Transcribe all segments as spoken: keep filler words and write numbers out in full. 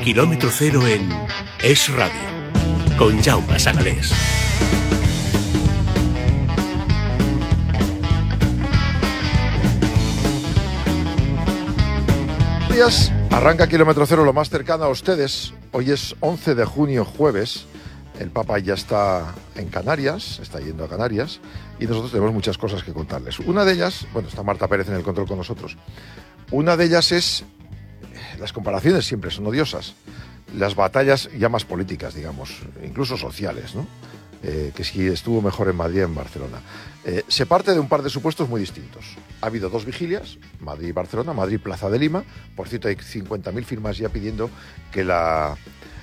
Kilómetro Cero en Es Radio, con Jaume Sagalés. Arranca Kilómetro Cero, lo más cercano a ustedes. Hoy es once de junio, jueves. El Papa ya está en Canarias, está yendo a Canarias, y nosotros tenemos muchas cosas que contarles. Una de ellas, bueno, está Marta Pérez en el control con nosotros. Una de ellas es, las comparaciones siempre son odiosas, las batallas ya más políticas, digamos, incluso sociales, ¿no? Eh, que si estuvo mejor en Madrid o en Barcelona. Eh, se parte de un par de supuestos muy distintos. Ha habido dos vigilias, Madrid y Barcelona, Madrid-Plaza de Lima. Por cierto, hay cincuenta mil firmas ya pidiendo que la,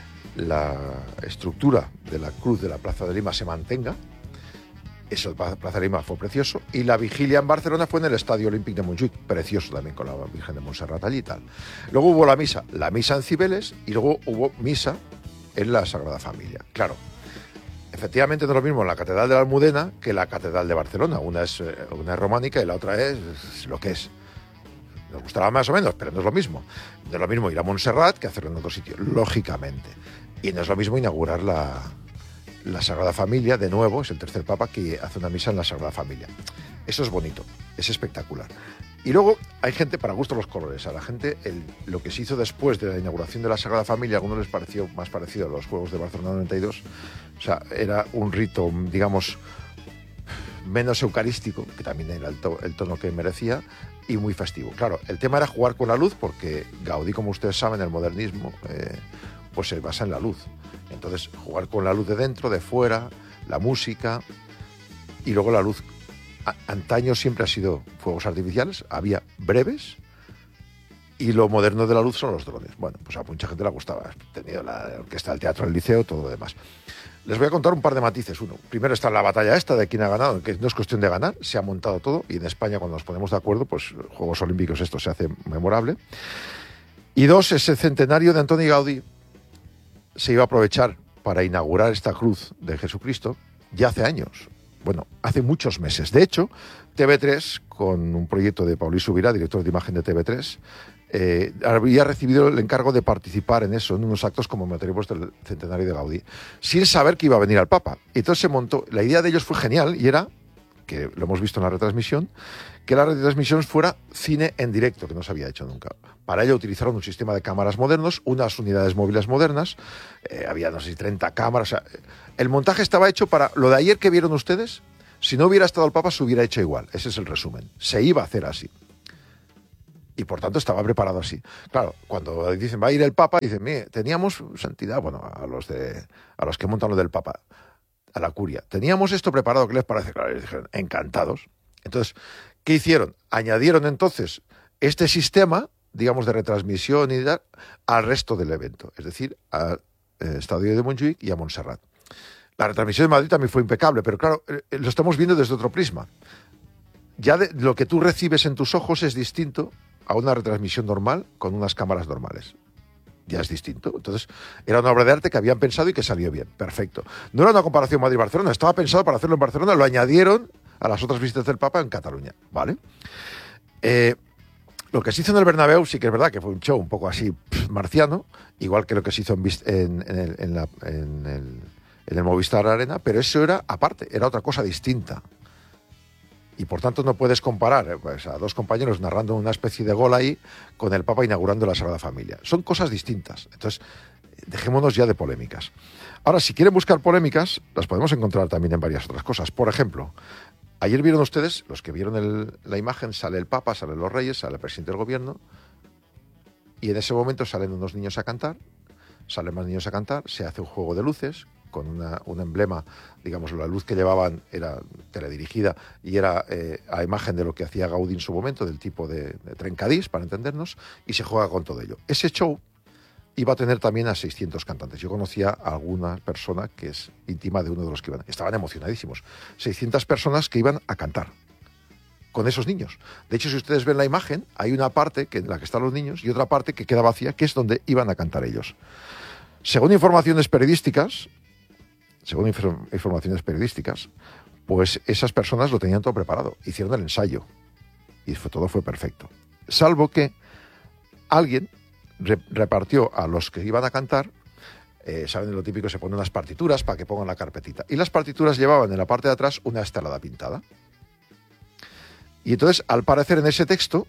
la estructura de la cruz de la Plaza de Lima se mantenga. Eso de Plaza de Lima fue precioso. Y la vigilia en Barcelona fue en el Estadio Olímpic de Montjuïc, precioso también, con la Virgen de Montserrat allí y tal. Luego hubo la misa, la misa en Cibeles, y luego hubo misa en la Sagrada Familia. Claro, efectivamente no es lo mismo en la Catedral de la Almudena que la Catedral de Barcelona. Una es, una es románica y la otra es, es lo que es. Nos gustará más o menos, pero no es lo mismo. No es lo mismo ir a Montserrat que hacerlo en otro sitio, lógicamente. Y no es lo mismo inaugurar la, la Sagrada Familia, de nuevo, es el tercer Papa que hace una misa en la Sagrada Familia. Eso es bonito, es espectacular. Y luego hay gente, para gusto los colores, a la gente el, lo que se hizo después de la inauguración de la Sagrada Familia, a algunos les pareció más parecido a los Juegos de Barcelona noventa y dos, o sea, era un rito, digamos, menos eucarístico, que también era el, to, el tono que merecía, y muy festivo. Claro, el tema era jugar con la luz, porque Gaudí, como ustedes saben, el modernismo, eh, pues se basa en la luz. Entonces, jugar con la luz de dentro, de fuera, la música, y luego la luz. Antaño siempre ha sido fuegos artificiales, había breves, y lo moderno de la luz son los drones. Bueno, pues a mucha gente le gustaba. He tenido la orquesta del Teatro del Liceo, todo lo demás. Les voy a contar un par de matices. Uno, primero está la batalla esta de quién ha ganado, que no es cuestión de ganar, se ha montado todo, y en España, cuando nos ponemos de acuerdo, pues Juegos Olímpicos esto se hace memorable. Y dos, ese centenario de Antoni Gaudí se iba a aprovechar para inaugurar esta cruz de Jesucristo ya hace años. Bueno, hace muchos meses. De hecho, T V tres, con un proyecto de Paulí Subirá, director de imagen de T V tres, eh, había recibido el encargo de participar en eso, en unos actos conmemorativos del centenario de Gaudí, sin saber que iba a venir al Papa. Entonces se montó, la idea de ellos fue genial, y era, que lo hemos visto en la retransmisión, que la retransmisión fuera cine en directo, que no se había hecho nunca. Para ello utilizaron un sistema de cámaras modernos, unas unidades móviles modernas, eh, había, no sé si treinta cámaras. O sea, el montaje estaba hecho para lo de ayer que vieron ustedes. Si no hubiera estado el Papa, se hubiera hecho igual. Ese es el resumen. Se iba a hacer así. Y por tanto estaba preparado así. Claro, cuando dicen va a ir el Papa, dicen, mire, teníamos santidad, bueno, a los, de, a los que montan lo del Papa, a la curia, teníamos esto preparado, ¿qué les parece? Claro, les dijeron, encantados. Entonces, ¿qué hicieron? Añadieron entonces este sistema, digamos, de retransmisión y tal, al resto del evento, es decir, al eh, Estadio de Montjuïc y a Montserrat. La retransmisión de Madrid también fue impecable, pero claro, eh, lo estamos viendo desde otro prisma. Ya de, lo que tú recibes en tus ojos es distinto a una retransmisión normal con unas cámaras normales. Ya es distinto. Entonces, era una obra de arte que habían pensado y que salió bien. Perfecto. No era una comparación Madrid-Barcelona, estaba pensado para hacerlo en Barcelona, lo añadieron a las otras visitas del Papa en Cataluña, ¿vale? Eh, lo que se hizo en el Bernabéu sí que es verdad que fue un show un poco así pff, marciano, igual que lo que se hizo en, en, en, el, en, la, en, el, en el Movistar Arena, pero eso era aparte, era otra cosa distinta. Y por tanto no puedes comparar pues, a dos compañeros narrando una especie de gol ahí con el Papa inaugurando la Sagrada Familia. Son cosas distintas. Entonces, dejémonos ya de polémicas. Ahora, si quieren buscar polémicas, las podemos encontrar también en varias otras cosas. Por ejemplo, ayer vieron ustedes, los que vieron el, la imagen, sale el Papa, salen los reyes, sale el presidente del gobierno, y en ese momento salen unos niños a cantar, salen más niños a cantar, se hace un juego de luces, con una, un emblema, digamos, la luz que llevaban era teledirigida y era eh, a imagen de lo que hacía Gaudí en su momento, del tipo de, de trencadís, para entendernos, y se juega con todo ello. Ese show iba a tener también a seiscientos cantantes. Yo conocía a alguna persona que es íntima de uno de los que iban. Estaban emocionadísimos. seiscientas personas que iban a cantar con esos niños. De hecho, si ustedes ven la imagen, hay una parte que, en la que están los niños y otra parte que queda vacía, que es donde iban a cantar ellos. Según informaciones periodísticas, según inf- informaciones periodísticas, pues esas personas lo tenían todo preparado. Hicieron el ensayo y fue, todo fue perfecto. Salvo que alguien re, repartió a los que iban a cantar, eh, saben lo típico, se ponen unas partituras para que pongan la carpetita. Y las partituras llevaban en la parte de atrás una estelada pintada. Y entonces, al parecer, en ese texto,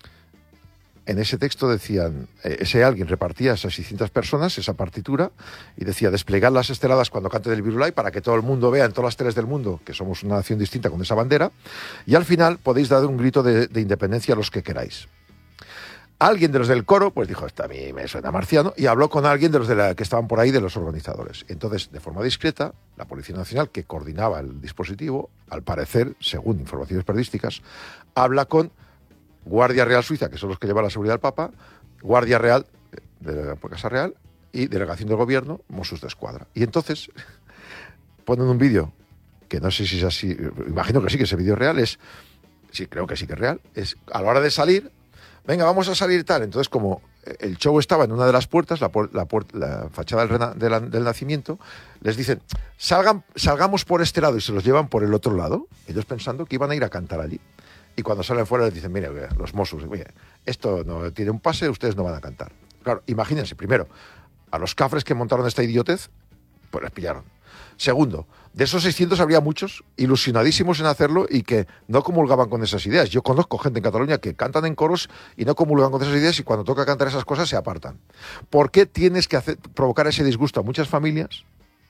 en ese texto decían, eh, ese alguien repartía a esas seiscientas personas esa partitura y decía, desplegad las esteladas cuando cante del Virulai para que todo el mundo vea en todas las teles del mundo que somos una nación distinta con esa bandera, y al final podéis dar un grito de, de independencia a los que queráis. Alguien de los del coro, pues dijo, esto a mí me suena marciano, y habló con alguien de los de la, que estaban por ahí, de los organizadores. Entonces, de forma discreta, la Policía Nacional, que coordinaba el dispositivo, al parecer, según informaciones periodísticas, habla con Guardia Real Suiza, que son los que llevan la seguridad del Papa, Guardia Real de la Casa Real y Delegación del Gobierno, Mossos de Escuadra. Y entonces ponen un vídeo, que no sé si es así, imagino que sí, que ese vídeo es real, es, sí, creo que sí que es real, es a la hora de salir, venga, vamos a salir tal. Entonces, como el show estaba en una de las puertas, la, la, la fachada del, rena, de la, del nacimiento, les dicen, salgan, salgamos por este lado, y se los llevan por el otro lado, ellos pensando que iban a ir a cantar allí. Y cuando salen fuera les dicen, mire, los Mossos, mire, esto no tiene un pase, ustedes no van a cantar. Claro, imagínense, primero, a los cafres que montaron esta idiotez, pues les pillaron. Segundo, de esos seiscientos habría muchos ilusionadísimos en hacerlo y que no comulgaban con esas ideas. Yo conozco gente en Cataluña que cantan en coros y no comulgan con esas ideas, y cuando toca cantar esas cosas se apartan. ¿Por qué tienes que hacer, provocar ese disgusto a muchas familias?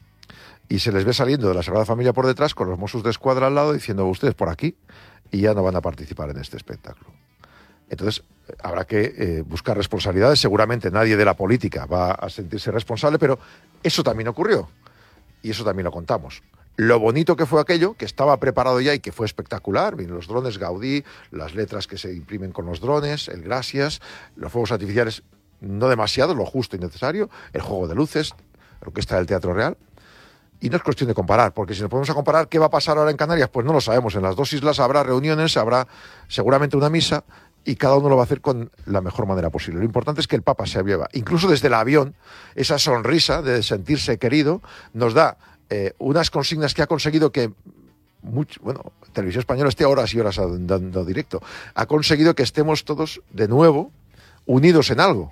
Y se les ve saliendo de la Sagrada Familia por detrás con los Mossos de Escuadra al lado diciendo, ustedes por aquí, y ya no van a participar en este espectáculo. Entonces, habrá que eh, buscar responsabilidades. Seguramente nadie de la política va a sentirse responsable, pero eso también ocurrió. Y eso también lo contamos. Lo bonito que fue aquello, que estaba preparado ya y que fue espectacular. Miren, los drones Gaudí, las letras que se imprimen con los drones, el Gracias, los fuegos artificiales, no demasiado, lo justo y necesario, el juego de luces, la orquesta del Teatro Real. Y no es cuestión de comparar, porque si nos ponemos a comparar qué va a pasar ahora en Canarias, pues no lo sabemos. En las dos islas habrá reuniones, habrá seguramente una misa, y cada uno lo va a hacer con la mejor manera posible. Lo importante es que el Papa se lleva, incluso desde el avión, esa sonrisa de sentirse querido, nos da eh, unas consignas que ha conseguido que, mucho, bueno, Televisión Española esté horas y horas dando directo, ha conseguido que estemos todos de nuevo unidos en algo.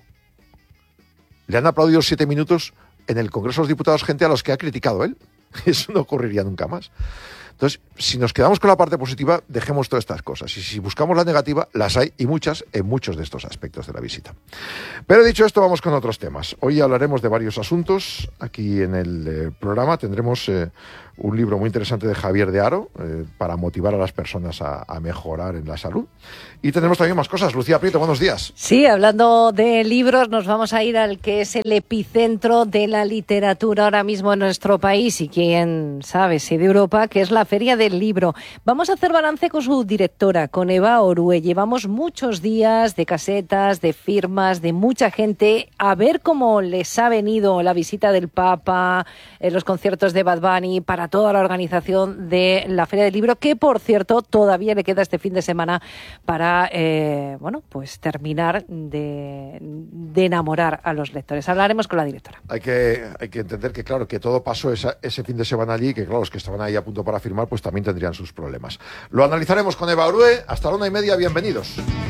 Le han aplaudido siete minutos en el Congreso de los Diputados gente a los que ha criticado él. Eso no ocurriría nunca más. Entonces, si nos quedamos con la parte positiva, dejemos todas estas cosas. Y si buscamos la negativa, las hay, y muchas, en muchos de estos aspectos de la visita. Pero dicho esto, vamos con otros temas. Hoy hablaremos de varios asuntos. Aquí en el eh, programa tendremos eh, un libro muy interesante de Javier de Haro, eh, para motivar a las personas a, a mejorar en la salud. Y tendremos también más cosas. Lucía Prieto, buenos días. Sí, hablando de libros, nos vamos a ir al que es el epicentro de la literatura ahora mismo en nuestro país, y quién sabe si de Europa, que es la Feria del Libro. Vamos a hacer balance con su directora, con Eva Orue. Llevamos muchos días de casetas, de firmas, de mucha gente, a ver cómo les ha venido la visita del Papa, eh, los conciertos de Bad Bunny, para toda la organización de la Feria del Libro, que por cierto todavía le queda este fin de semana para eh, bueno, pues terminar de, de enamorar a los lectores. Hablaremos con la directora. Hay que, hay que entender que, claro, que todo pasó esa, ese fin de semana allí, que claro, los que estaban ahí a punto para firmar, pues también tendrían sus problemas. Lo analizaremos con Eva Orue. Hasta la una y media, bienvenidos.